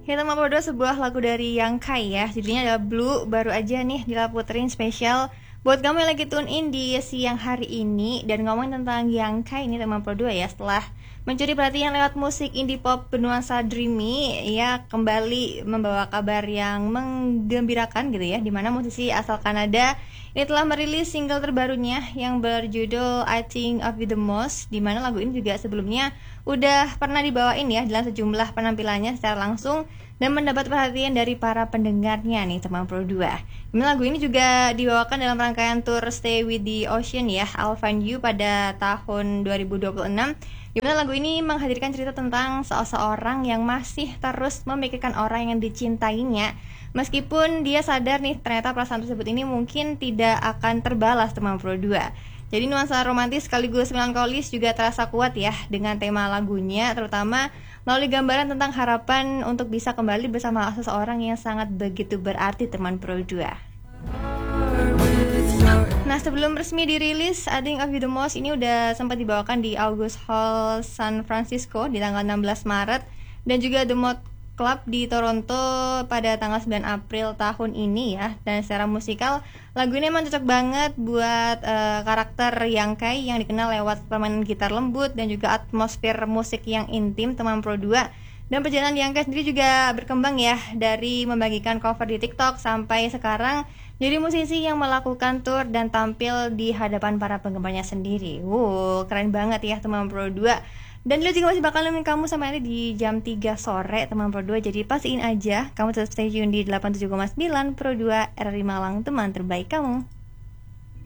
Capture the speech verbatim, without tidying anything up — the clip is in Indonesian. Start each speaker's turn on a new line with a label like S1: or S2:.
S1: Kita mau berdua sebuah lagu dari Yang Kai ya. Judulnya adalah Blue. Baru aja nih Dila puterin spesial buat kamu yang lagi tune in di siang hari ini. Dan ngomongin tentang Yang Kai ini teman Pro dua ya. Setelah mencuri perhatian lewat musik indie pop bernuansa dreamy, ia kembali membawa kabar yang menggembirakan gitu ya, dimana musisi asal Kanada ini telah merilis single terbarunya yang berjudul I Think of You The Most, dimana lagu ini juga sebelumnya udah pernah dibawain ya dalam sejumlah penampilannya secara langsung dan mendapat perhatian dari para pendengarnya nih teman Pro dua. Dimana lagu ini juga dibawakan dalam rangkaian tour Stay With The Ocean ya, I'll Find You pada tahun dua ribu dua puluh enam. Dimana lagu ini menghadirkan cerita tentang seseorang yang masih terus memikirkan orang yang dicintainya, meskipun dia sadar nih ternyata perasaan tersebut ini mungkin tidak akan terbalas teman Pro dua. Jadi nuansa romantis sekaligus melankolis juga terasa kuat ya dengan tema lagunya, terutama melalui gambaran tentang harapan untuk bisa kembali bersama seseorang yang sangat begitu berarti teman Pro dua. Nah, sebelum resmi dirilis, I Think of You The Most ini udah sempat dibawakan di August Hall San Francisco di tanggal enam belas Maret dan juga The Mod Club di Toronto pada tanggal sembilan April tahun ini ya. Dan secara musikal, lagu ini emang cocok banget buat uh, karakter Yang Kai yang dikenal lewat permainan gitar lembut dan juga atmosfer musik yang intim teman Pro dua. Dan perjalanan Yang Kai sendiri juga berkembang ya, dari membagikan cover di TikTok sampai sekarang jadi musisi yang melakukan tour dan tampil di hadapan para penggemarnya sendiri. Wow, keren banget ya teman Pro dua. Dan dia juga masih bakal nemenin kamu sampai nanti di jam tiga sore teman Pro dua. Jadi pastiin aja kamu tetap stay tune di delapan puluh tujuh koma sembilan Pro dua R R I Malang, teman terbaik kamu.